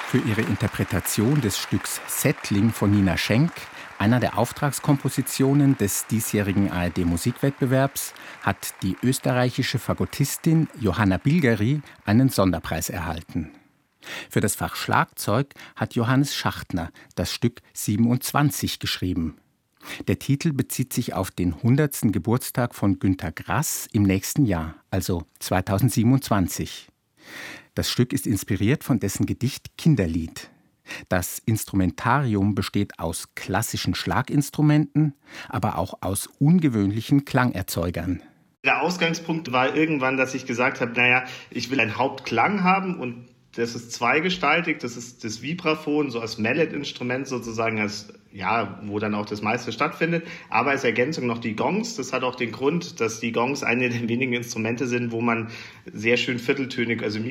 Für ihre Interpretation des Stücks Settling von Nina Schenk, einer der Auftragskompositionen des diesjährigen ARD-Musikwettbewerbs, hat die österreichische Fagottistin Johanna Bilgeri einen Sonderpreis erhalten. Für das Fach Schlagzeug hat Johannes Schachtner das Stück 27 geschrieben. Der Titel bezieht sich auf den 100. Geburtstag von Günter Grass im nächsten Jahr, also 2027. Das Stück ist inspiriert von dessen Gedicht Kinderlied. Das Instrumentarium besteht aus klassischen Schlaginstrumenten, aber auch aus ungewöhnlichen Klangerzeugern. Der Ausgangspunkt war irgendwann, dass ich gesagt habe, ich will einen Hauptklang haben und das ist zweigestaltig, das ist das Vibraphon, so als Mallet-Instrument sozusagen, wo dann auch das meiste stattfindet. Aber als Ergänzung noch die Gongs. Das hat auch den Grund, dass die Gongs eine der wenigen Instrumente sind, wo man sehr schön vierteltönig, also im